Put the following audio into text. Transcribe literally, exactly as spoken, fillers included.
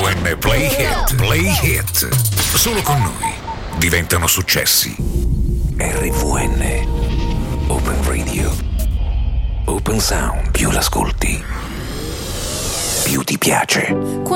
N Play Hit, Play Hit. Solo con noi diventano successi. R V N Open Radio. Open Sound. Più l'ascolti, più ti piace.